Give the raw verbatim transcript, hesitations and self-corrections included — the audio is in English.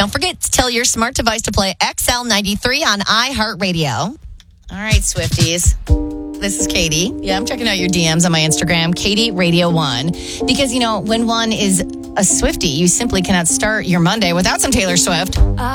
Don't forget to tell your smart device to play X L ninety-three on iHeartRadio. All right, Swifties. This is Katie. Yeah, I'm checking out your D Ms on my Instagram, Katie Radio One. Because, you know, when one is a Swiftie, you simply cannot start your Monday without some Taylor Swift.